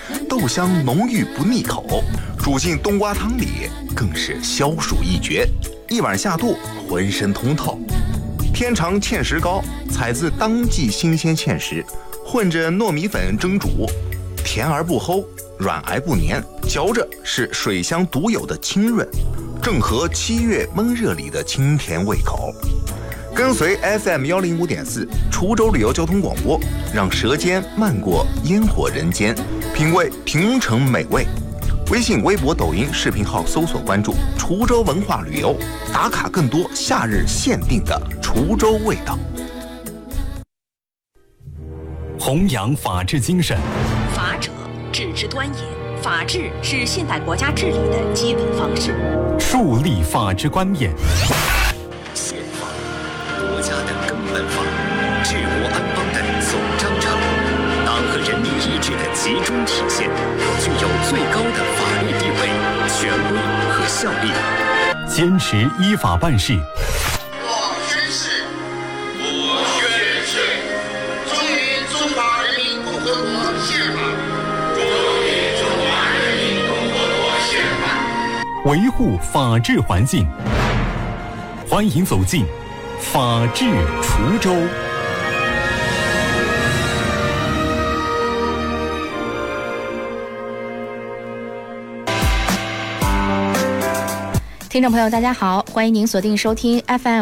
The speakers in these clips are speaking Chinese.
豆香浓郁不腻口，煮进冬瓜汤里更是消暑一绝，一碗下肚，浑身通透。天长芡实糕采自当季新鲜芡实，混着糯米粉蒸煮，甜而不齁，软而不黏，嚼着是水乡独有的清润，正合7月闷热里的清甜胃口。跟随 FM105.4 滁州旅游交通广播，让舌尖漫过烟火人间，品味平城美味。微信、微博、抖音视频号搜索关注滁州文化旅游，打卡更多夏日限定的滁州味道。 弘扬法治精神， 法者治之端也，法治是现代国家治理的基本方式。 树立法治观念。 宪法，国家的根本法，治国安邦的总章程，党和人民意志的集中体现，具有最高的法律地位、权威和效力。 坚持依法办事。 我宣誓，忠于中华人民共和国宪法，忠于中华人民共和国宪法， 维护法治环境。欢迎走进法治滁州。 听众朋友大家好，欢迎您锁定收听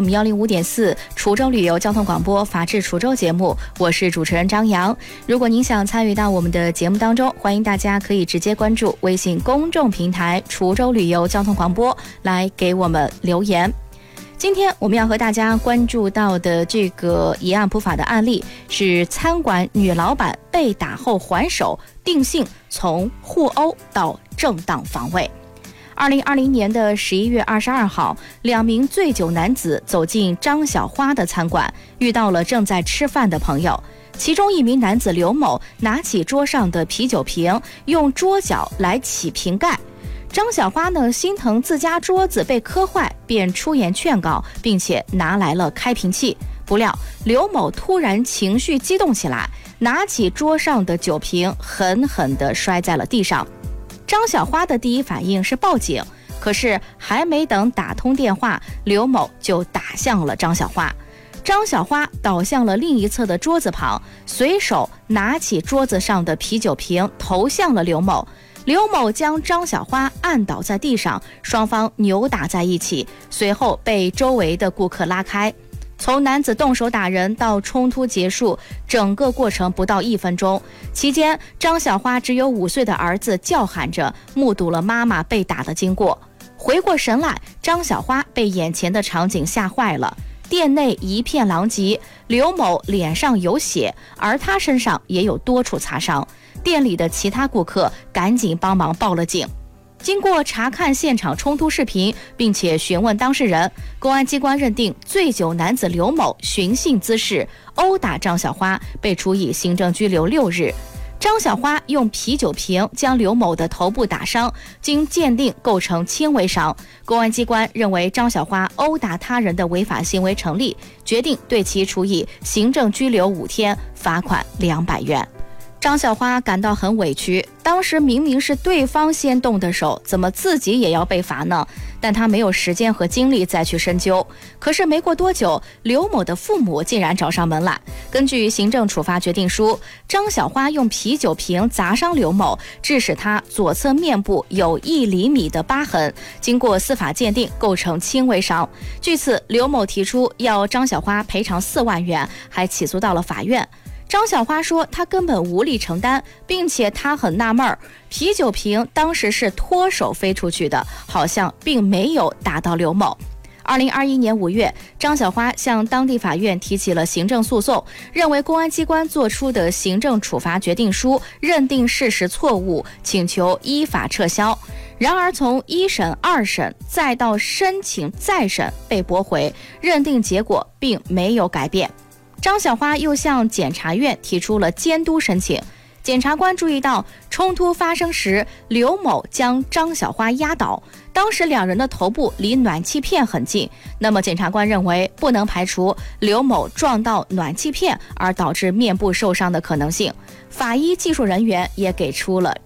FM105.4 滁州旅游交通广播法治滁州节目，我是主持人张扬。如果您想参与到我们的节目当中，欢迎大家可以直接关注微信公众平台滁州旅游交通广播来给我们留言。今天我们要和大家关注到的这个疑案普法的案例是餐馆女老板被打后还手，定性从互殴到正当防卫。2020年的11月22号，2名醉酒男子走进张小花的餐馆，遇到了正在吃饭的朋友。其中一名男子刘某拿起桌上的啤酒瓶，用桌角来起瓶盖。张小花呢，心疼自家桌子被磕坏，便出言劝告，并且拿来了开瓶器。不料刘某突然情绪激动起来，拿起桌上的酒瓶狠狠地摔在了地上。张小花的第一反应是报警，可是还没等打通电话，刘某就打向了张小花。张小花倒向了另一侧的桌子旁，随手拿起桌子上的啤酒瓶投向了刘某。刘某将张小花按倒在地上，双方扭打在一起，随后被周围的顾客拉开。从男子动手打人到冲突结束，整个过程不到1分钟。期间，张小花只有5岁的儿子叫喊着，目睹了妈妈被打的经过。回过神来，张小花被眼前的场景吓坏了。店内一片狼藉，刘某脸上有血，而他身上也有多处擦伤。店里的其他顾客赶紧帮忙报了警。经过查看现场冲突视频，并且询问当事人，公安机关认定醉酒男子刘某寻衅滋事，殴打张小花，被处以行政拘留6日。张小花用啤酒瓶将刘某的头部打伤，经鉴定构成轻微伤。公安机关认为张小花殴打他人的违法行为成立，决定对其处以行政拘留5天，罚款200元。张小花感到很委屈，当时明明是对方先动的手，怎么自己也要被罚呢？但他没有时间和精力再去深究。可是没过多久，刘某的父母竟然找上门来。根据行政处罚决定书，张小花用啤酒瓶砸伤刘某，致使他左侧面部有1厘米的疤痕，经过司法鉴定构成轻微伤。据此，刘某提出要张小花赔偿4万元，还起诉到了法院。张小花说她根本无力承担，并且她很纳闷，啤酒瓶当时是脱手飞出去的，好像并没有打到刘某。2021年5月，张小花向当地法院提起了行政诉讼，认为公安机关作出的行政处罚决定书认定事实错误，请求依法撤销。然而从1审、2审再到申请再审被驳回，认定结果并没有改变。张小花又向检察院提出了监督申请。检察官注意到冲突发生时，刘某将张小花压倒，当时2人的头部离暖气片很近，那么检察官认为不能排除刘某撞到暖气片而导致面部受伤的可能性。法医技术人员也给出了